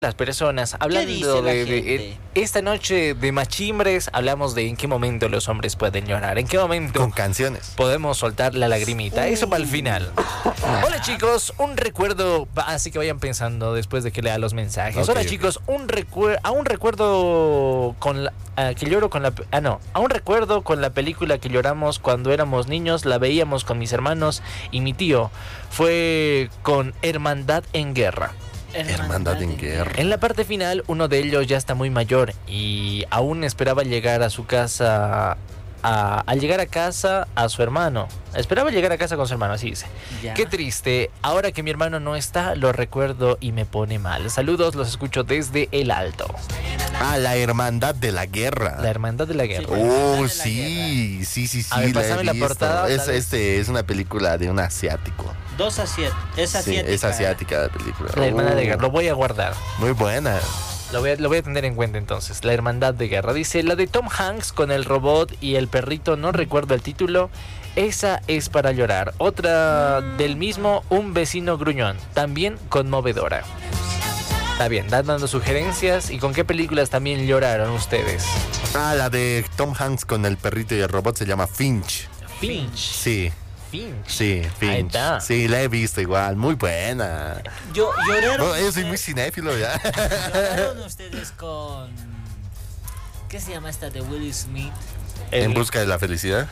las personas, hablando de esta noche de machimbres, hablamos de en qué momento los hombres pueden llorar, en qué momento con canciones podemos soltar la lagrimita, eso para el final. Hola chicos, un recuerdo, así que vayan pensando después de que lea los mensajes. Hola chicos, un recuerdo con la, que lloro con la, aún recuerdo con la película que lloramos cuando éramos niños, la veíamos con mis hermanos y mi tío, fue con Hermandad en Guerra. Hermandad en Guerra. En la parte final, uno de ellos ya está muy mayor y aún esperaba llegar a su casa. Al llegar a casa a su hermano. Esperaba llegar a casa con su hermano, así dice. Ya. Qué triste. Ahora que mi hermano no está, lo recuerdo y me pone mal. Saludos, los escucho desde el Alto. Ah, la Hermandad de la Guerra. La Hermandad de la Guerra. Oh, sí. A ver, pásame la portada. Es una película de un asiático. Es asiática. Sí, es asiática la película. La Hermandad de Guerra. Lo voy a guardar. Muy buena. Lo voy a tener en cuenta entonces. La Hermandad de Guerra. Dice, la de Tom Hanks con el robot y el perrito, no recuerdo el título. Esa es para llorar. Otra del mismo, Un vecino gruñón. También conmovedora. Está bien, dando sugerencias. ¿Y con qué películas también lloraron ustedes? Ah, la de Tom Hanks con el perrito y el robot se llama Finch. Finch. Sí. Finch. Sí, Finch. Sí, la he visto igual, muy buena. Lloraron. Yo soy muy cinéfilo ya. ¿Lloraron ustedes con qué se llama esta de Will Smith? ¿En busca de la felicidad?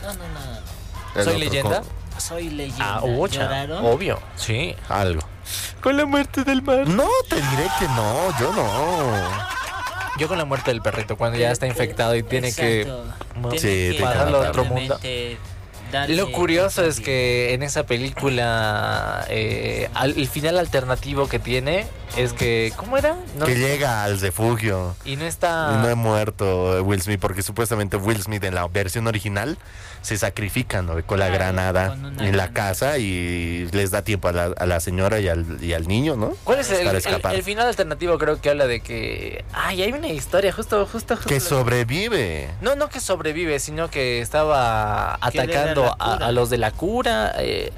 No. ¿Soy leyenda? Soy leyenda. Ah, ¿lloraron? Obvio, sí. Algo. Con la muerte del mar. No, te diré que no, yo no. Yo con la muerte del perrito, cuando ya está infectado y tiene que pasarlo a otro mundo. Lo curioso es que en esa película el final alternativo que tiene es que, ¿cómo era? Que llega al refugio y no está... Y no ha muerto Will Smith, porque supuestamente Will Smith en la versión original se sacrifica, ¿no?, con la granada en la casa y les da tiempo a la señora y al niño, ¿no? ¿Cuál es el final alternativo? Creo que habla de que... Ay, hay una historia justo que sobrevive. No que sobrevive, sino que estaba atacando a los de la cura.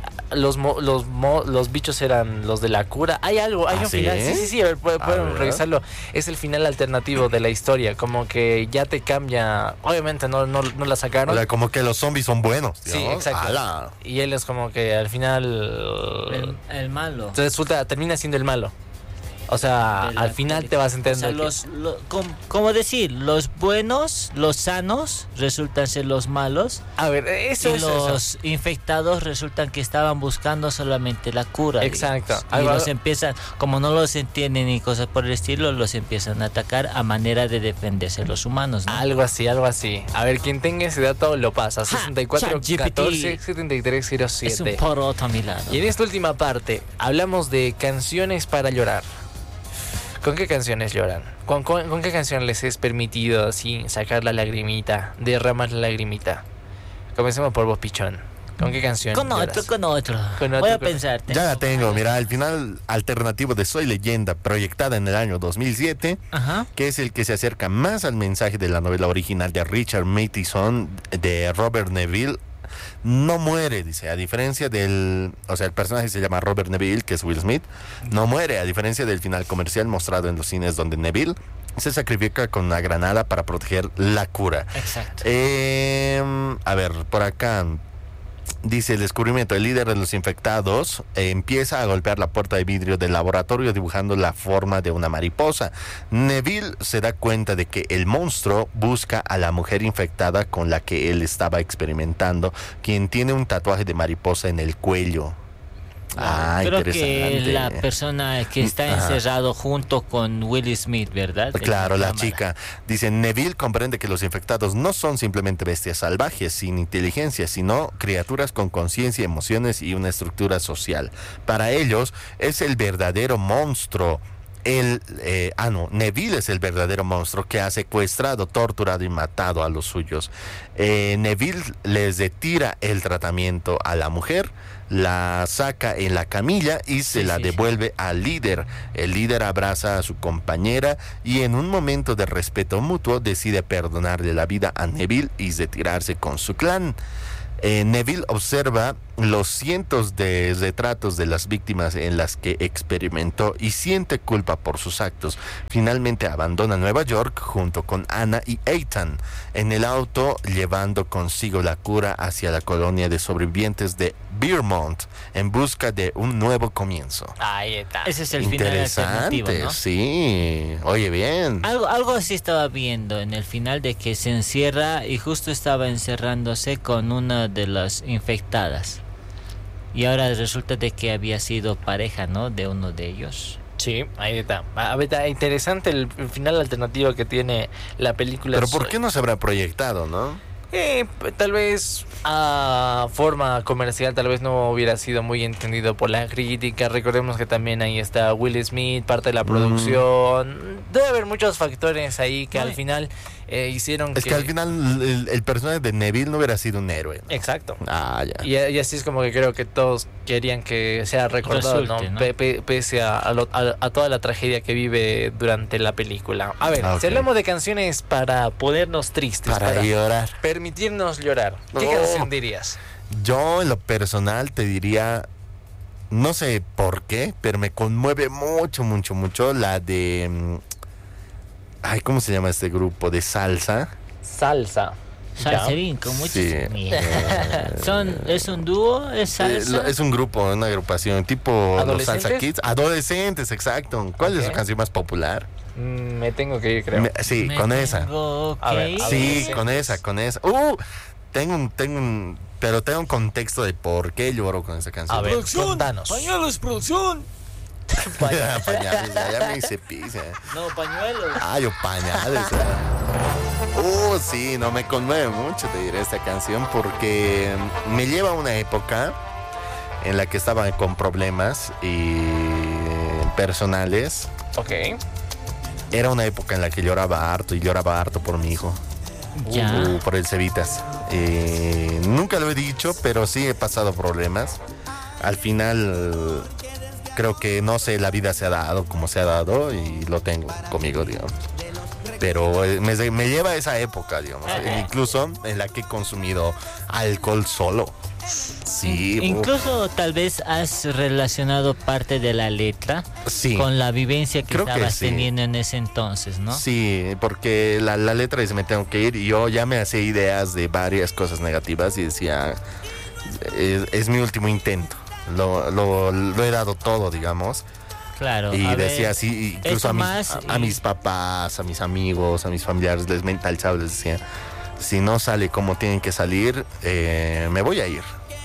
Los bichos eran los de la cura. Hay algo, hay un final. Sí, a ver, pueden revisarlo. Es el final alternativo de la historia, como que ya te cambia. Obviamente no la sacaron. O sea, como que los zombies son buenos, ¿no? Sí, exacto. ¡Hala! Y él es como que al final el malo. Termina siendo el malo. O sea, al final te vas a entender. O sea, ¿cómo decir? Los buenos, los sanos, resultan ser los malos. A ver, eso es los infectados resultan que estaban buscando solamente la cura. Exacto. Y los empiezan, como no los entienden y cosas por el estilo, los empiezan a atacar a manera de defenderse los humanos, ¿no? Algo así. A ver, quien tenga ese dato lo pasa. 6414-7307. Es un poroto a mi lado. Y en esta última parte hablamos de canciones para llorar. ¿Con qué canciones lloran? ¿Con qué canción les es permitido así sacar la lagrimita, derramar la lagrimita? Comencemos por vos, Pichón. ¿Con qué canción lloras? Con otro. Voy a pensarte. Ya la tengo, mira, el final alternativo de Soy Leyenda, proyectada en el año 2007, que es el que se acerca más al mensaje de la novela original de Richard Matheson, de Robert Neville. No muere, dice, a diferencia del... O sea, el personaje se llama Robert Neville, que es Will Smith. No muere, a diferencia del final comercial mostrado en los cines donde Neville se sacrifica con una granada para proteger la cura. Exacto. A ver, por acá... Dice, el descubrimiento, el líder de los infectados empieza a golpear la puerta de vidrio del laboratorio dibujando la forma de una mariposa. Neville se da cuenta de que el monstruo busca a la mujer infectada con la que él estaba experimentando, quien tiene un tatuaje de mariposa en el cuello. Creo que la persona que está encerrado junto con Will Smith, ¿verdad? Claro, la chica. Dice, Neville comprende que los infectados no son simplemente bestias salvajes, sin inteligencia, sino criaturas con conciencia, emociones y una estructura social. Para ellos, es el verdadero monstruo. Neville es el verdadero monstruo que ha secuestrado, torturado y matado a los suyos. Neville les retira el tratamiento a la mujer, la saca en la camilla y se la devuelve al líder. El líder abraza a su compañera y en un momento de respeto mutuo decide perdonarle la vida a Neville y retirarse con su clan. Neville observa los cientos de retratos de las víctimas en las que experimentó y siente culpa por sus actos, finalmente abandona Nueva York junto con Anna y Ethan en el auto, llevando consigo la cura hacia la colonia de sobrevivientes de Vermont en busca de un nuevo comienzo. Ahí está. Ese es el final alternativo, ¿no? Sí. Oye, bien. Algo así estaba viendo en el final, de que se encierra y justo estaba encerrándose con una de las infectadas. Y ahora resulta de que había sido pareja, ¿no? De uno de ellos. Sí, ahí está. Interesante el final alternativo que tiene la película. Pero ¿por qué no se habrá proyectado, no? Tal vez a forma comercial tal vez no hubiera sido muy entendido por la crítica. Recordemos que también ahí está Will Smith, parte de la producción. Debe haber muchos factores ahí que al final hicieron que al final el personaje de Neville no hubiera sido un héroe, ¿no? Exacto. Ya. Y así es como que creo que todos querían que sea recordado, ¿no? Pese a toda la tragedia que vive durante la película. A ver, si hablamos de canciones para ponernos tristes, para llorar, permitirnos llorar, ¿qué canción dirías? Yo en lo personal te diría, no sé por qué, pero me conmueve mucho la de... ¿cómo se llama este grupo de salsa? Salserín, con muchos. Sí. ¿Es un dúo? ¿Es salsa? Es un grupo, una agrupación tipo los Salsa Kids. Adolescentes, exacto. ¿Cuál es su canción más popular? Me tengo que ir, creo. Con esa. A ver, sí, con esa. Tengo un contexto de por qué lloro con esa canción. A ver, contanos. Pañuelos, producción. Pañales, ya me hice pizza. No, pañuelos. Yo pañales. Sí, no, me conmueve mucho, te diré, esta canción, porque me lleva a una época en la que estaba con problemas personales. Ok. Era una época en la que lloraba harto por mi hijo. Por el Cevitas. Nunca lo he dicho, pero sí he pasado problemas. Al final, creo que, no sé, la vida se ha dado como se ha dado y lo tengo conmigo, digamos. Pero me lleva a esa época, digamos, incluso en la que he consumido alcohol solo. Sí. Incluso tal vez has relacionado parte de la letra con la vivencia que estabas teniendo en ese entonces, ¿no? Sí, porque la letra dice: me tengo que ir, y yo ya me hacía ideas de varias cosas negativas y decía, es mi último intento, lo he dado todo, digamos. Claro, y decía así, incluso a mis papás, a mis amigos, a mis familiares, les mentalizaba, les decía: si no sale como tienen que salir, me voy a ir.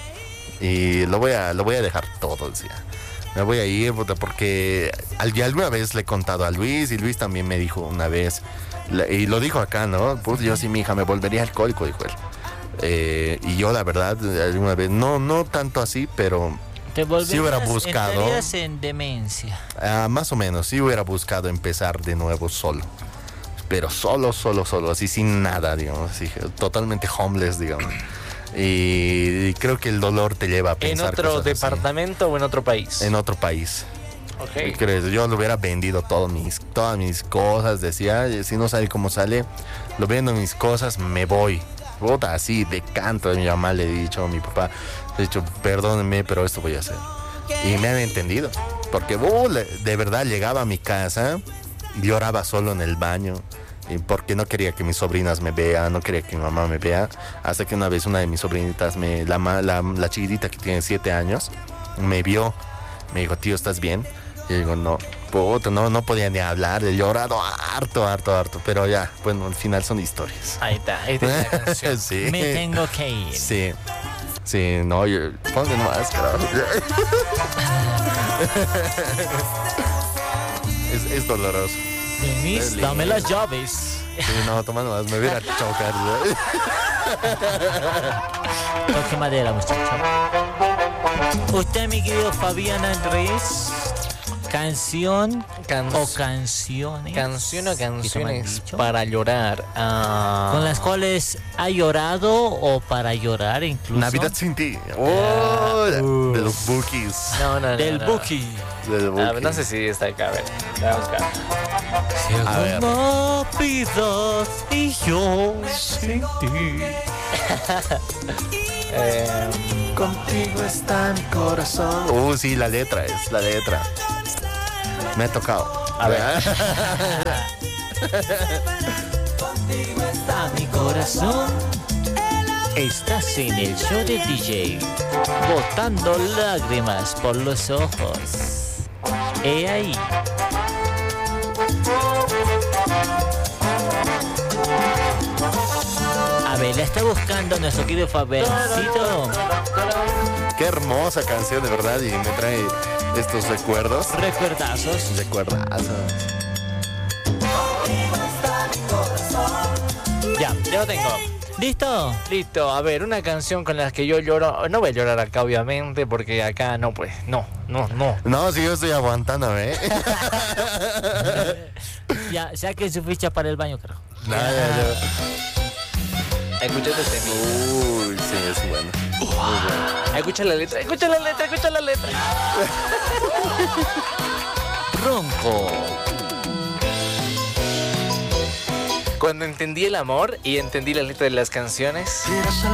Y lo voy a dejar todo, decía. Me voy a ir porque alguna vez le he contado a Luis, y Luis también me dijo una vez, y lo dijo acá, ¿no? Pues yo sí, mi hija, me volvería alcohólico, dijo él. Y yo, la verdad, alguna vez, no tanto así, pero... Si hubiera buscado, entrarías en demencia. Más o menos, sí hubiera buscado empezar de nuevo solo. Pero solo, así sin nada, digamos, así, totalmente homeless, digamos. Y creo que el dolor te lleva a pensar. ¿En otro departamento así. O en otro país? En otro país. Okay. ¿Crees? Yo lo hubiera vendido todas mis cosas, decía, si no sale como sale, lo vendo mis cosas, me voy. Bota así, de canto, de mi mamá le he dicho, a mi papá, le he dicho, perdónenme, pero esto voy a hacer. Y me han entendido, porque de verdad llegaba a mi casa, lloraba solo en el baño, y porque no quería que mis sobrinas me vean, no quería que mi mamá me vea, hasta que una vez una de mis sobrinitas, la chiquitita que tiene 7 años, me vio, me dijo: tío, ¿estás bien? Y yo digo: no, no podía ni hablar, he llorado harto, pero ya, bueno, al final son historias. Ahí está la canción. Sí. Me tengo que ir. Sí, no, ponle más, claro. Es doloroso. Denise, dame las llaves. Sí, no, toma más, me voy a chocar. Toque madera, muchacho. Usted, mi querido Fabián Andrés, canciones para llorar, con las cuales ha llorado o para llorar incluso. Navidad sin ti. De los Bookies. Del Buki. Del Buki. No sé si está acá, a ver, voy a buscar. A ver. Como pidas y yo sin ti. Contigo está mi corazón. Sí, la letra es la letra. Me ha tocado. A ver. Contigo está mi corazón. Estás en el show de DJ, botando lágrimas por los ojos. He ahí. A ver, la está buscando nuestro querido Fabercito. Qué hermosa canción, de verdad, y me trae estos recuerdos. Recuerdazos. Recuerdazos. Ya lo tengo. ¿Listo? Listo, a ver, una canción con la que yo lloro. No voy a llorar acá, obviamente, porque acá no, pues, no. No, si yo estoy aguantando, Ya, saquen su ficha para el baño, carajo. No. Escuchate este tema. Uy, sí, es bueno. Muy bueno. Escucha la letra. Ronco. Cuando entendí el amor y entendí la letra de las canciones,